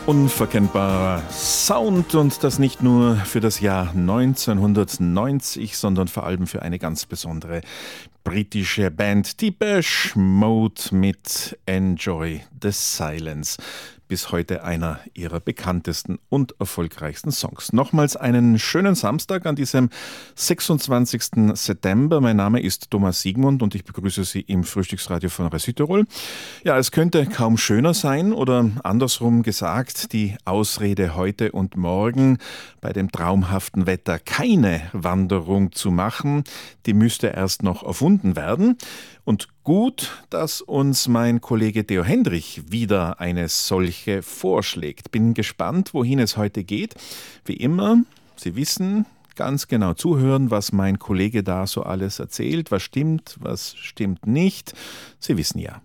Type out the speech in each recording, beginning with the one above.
Unverkennbarer Sound und das nicht nur für das Jahr 1990, sondern vor allem für eine ganz besondere britische Band Depeche Mode mit Enjoy the Silence. Bis heute einer ihrer bekanntesten und erfolgreichsten Songs. Nochmals einen schönen Samstag an diesem 26. September. Mein Name ist Thomas Siegmund und ich begrüße Sie im Frühstücksradio von Radio Südtirol. Ja, es könnte kaum schöner sein oder andersrum gesagt, die Ausrede heute und morgen bei dem traumhaften Wetter keine Wanderung zu machen, die müsste erst noch erfunden werden. Und gut, dass uns mein Kollege Theo Hendrich wieder eine solche vorschlägt. Bin gespannt, wohin es heute geht. Wie immer, Sie wissen, ganz genau zuhören, was mein Kollege da so alles erzählt, was stimmt nicht. Sie wissen ja.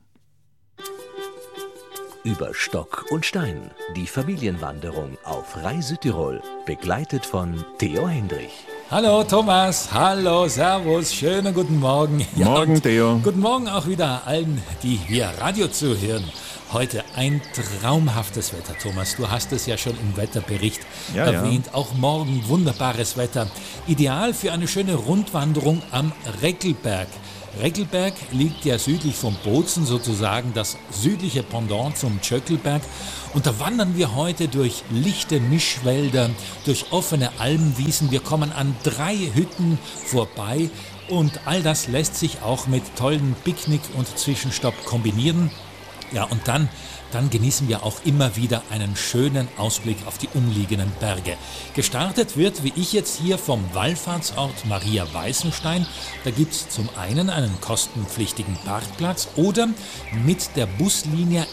Über Stock und Stein, die Familienwanderung auf Rai Südtirol, begleitet von Theo Hendrich. Hallo Thomas, hallo, servus, schönen guten Morgen. Ja, Morgen Theo. Guten Morgen auch wieder allen, die hier Radio zuhören. Heute ein traumhaftes Wetter, Thomas. Du hast es ja schon im Wetterbericht erwähnt. Ja. Auch morgen wunderbares Wetter. Ideal für eine schöne Rundwanderung am Reckelberg. Reckelberg liegt ja südlich von Bozen, sozusagen das südliche Pendant zum Tschöckelberg. Und da wandern wir heute durch lichte Mischwälder, durch offene Almwiesen. Wir kommen an 3 Hütten vorbei und all das lässt sich auch mit tollen Picknick- und Zwischenstopp kombinieren. Ja, und dann genießen wir auch immer wieder einen schönen Ausblick auf die umliegenden Berge. Gestartet wird, wie ich jetzt hier, vom Wallfahrtsort Maria Weißenstein. Da gibt es zum einen einen kostenpflichtigen Parkplatz oder mit der Buslinie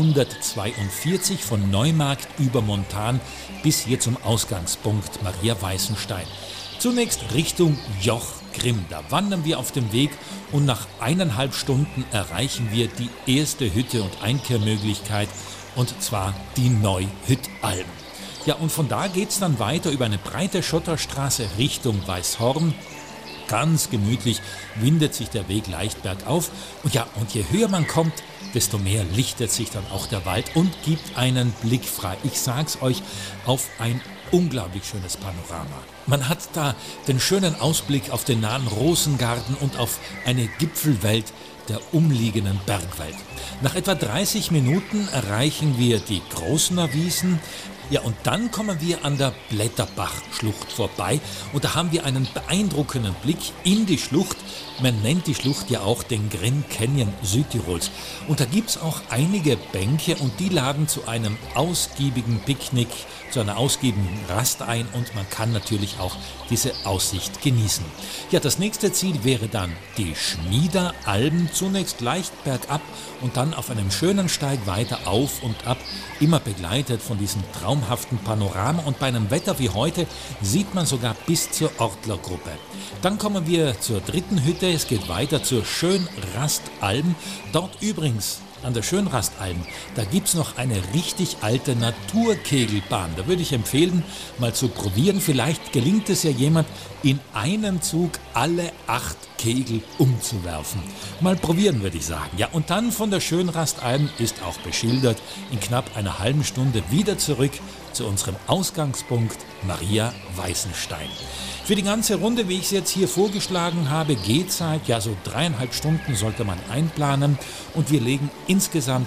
142 von Neumarkt über Montan bis hier zum Ausgangspunkt Maria Weißenstein. Zunächst Richtung Joch-Grimm. Da wandern wir auf dem Weg und nach 1,5 Stunden erreichen wir die erste Hütte und Einkehrmöglichkeit, und zwar die Neuhüttalm. Ja, und von da geht's dann weiter über eine breite Schotterstraße Richtung Weißhorn. Ganz gemütlich windet sich der Weg leicht bergauf. Und ja, und je höher man kommt, desto mehr lichtet sich dann auch der Wald und gibt einen Blick frei. Ich sag's euch, auf ein unglaublich schönes Panorama. Man hat da den schönen Ausblick auf den nahen Rosengarten und auf eine Gipfelwelt der umliegenden Bergwelt. Nach etwa 30 Minuten erreichen wir die Großener Wiesen. Ja, und dann kommen wir an der Blätterbach-Schlucht vorbei und da haben wir einen beeindruckenden Blick in die Schlucht. Man nennt die Schlucht ja auch den Grand Canyon Südtirols. Und da gibt es auch einige Bänke und die laden zu einem ausgiebigen Picknick, zu einer ausgiebigen Rast ein und man kann natürlich auch diese Aussicht genießen. Ja, das nächste Ziel wäre dann die Schmiederalm, zunächst leicht bergab und dann auf einem schönen Steig weiter auf und ab, immer begleitet von diesem traumhaften Panorama, und bei einem Wetter wie heute sieht man sogar bis zur Ortlergruppe. Dann kommen wir zur dritten Hütte, es geht weiter zur Schönrastalm. Dort übrigens an der Schönrastalm, da gibt es noch eine richtig alte Naturkegelbahn. Da würde ich empfehlen, mal zu probieren. Vielleicht gelingt es ja jemand, in einem Zug alle 8 Kegel umzuwerfen. Mal probieren, würde ich sagen. Ja, und dann von der Schönrastalm ist auch beschildert, in knapp einer halben Stunde wieder zurück zu unserem Ausgangspunkt Maria Weißenstein. Für die ganze Runde, wie ich es jetzt hier vorgeschlagen habe, Gehzeit, ja so 3,5 Stunden sollte man einplanen, und wir legen insgesamt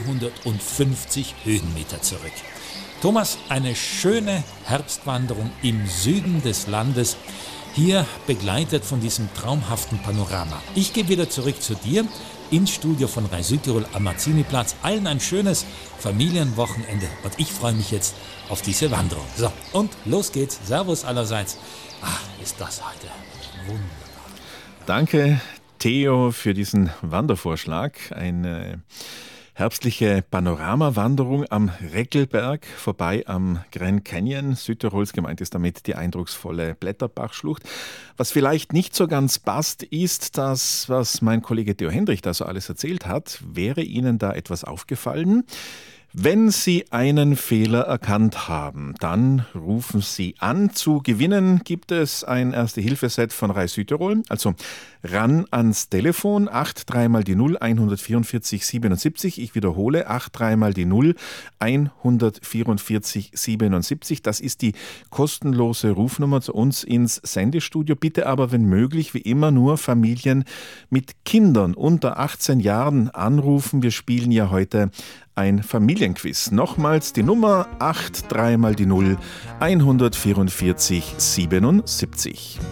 450 Höhenmeter zurück. Thomas, eine schöne Herbstwanderung im Süden des Landes, hier begleitet von diesem traumhaften Panorama. Ich gehe wieder zurück zu dir ins Studio von Rai Südtirol am Mazzini-Platz. Allen ein schönes Familienwochenende und ich freue mich jetzt auf diese Wanderung. So, und los geht's. Servus allerseits. Ach, ist das heute wunderbar. Danke, Theo, für diesen Wandervorschlag. Eine herbstliche Panoramawanderung am Reckelberg vorbei am Grand Canyon Südtirols. Gemeint ist damit die eindrucksvolle Blätterbach-Schlucht. Was vielleicht nicht so ganz passt, ist das, was mein Kollege Theo Hendrich da so alles erzählt hat. Wäre Ihnen da etwas aufgefallen? Wenn Sie einen Fehler erkannt haben, dann rufen Sie an. Zu gewinnen gibt es ein Erste-Hilfe-Set von Rai Südtirol. Also ran ans Telefon, 83 mal die 0 144 77. Ich wiederhole, 83 mal die 0 144 77. Das ist die kostenlose Rufnummer zu uns ins Sendestudio. Bitte aber, wenn möglich, wie immer nur Familien mit Kindern unter 18 Jahren anrufen. Wir spielen ja heute ein Familienquiz. Nochmals die Nummer 83 mal die 0 144 77.